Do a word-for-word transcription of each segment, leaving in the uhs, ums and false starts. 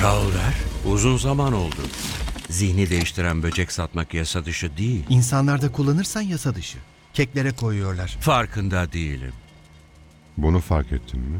Calder, uzun zaman oldu. Zihni değiştiren böcek satmak yasa dışı değil. İnsanlarda kullanırsan yasa dışı. Keklere koyuyorlar. Farkında değilim. Bunu fark ettin mi?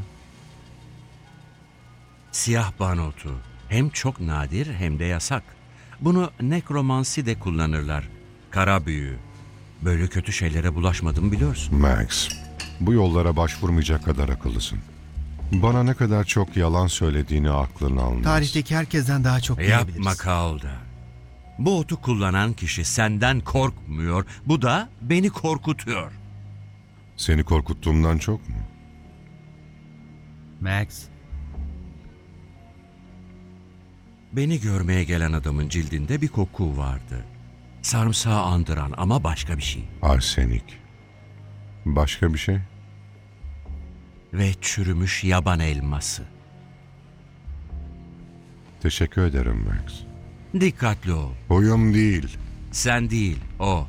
Siyah banotu hem çok nadir hem de yasak. Bunu nekromansi de kullanırlar. Kara büyü. Böyle kötü şeylere bulaşmadım biliyorsun. Max, bu yollara başvurmayacak kadar akıllısın. Bana ne kadar çok yalan söylediğini aklın almaz. Tarihteki herkesten daha çok bilebiliriz. Yapma Calder. Bu otu kullanan kişi senden korkmuyor. Bu da beni korkutuyor. Seni korkuttuğumdan çok mu? Max, Beni görmeye gelen adamın cildinde bir koku vardı. Sarımsağı andıran ama başka bir şey. Arsenik. Başka bir şey? Ve çürümüş yaban elması. Teşekkür ederim Max. Dikkatli ol. Huyum değil. Sen değil, o.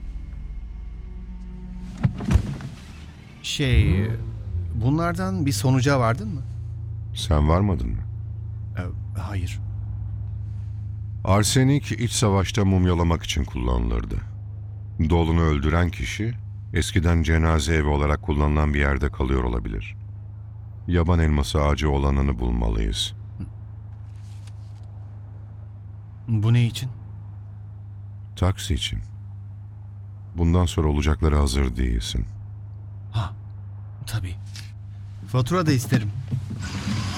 şey... Bunlardan bir sonuca vardın mı? Sen varmadın mı? Ee, hayır. Arsenik iç savaşta mumyalamak için kullanılırdı. Dolunu öldüren kişi eskiden cenaze evi olarak kullanılan bir yerde kalıyor olabilir. Yaban elması ağacı olanını bulmalıyız. Bu ne için? Taksi için. Bundan sonra olacaklara hazır değilsin. Ha, tabii. Fatura da isterim.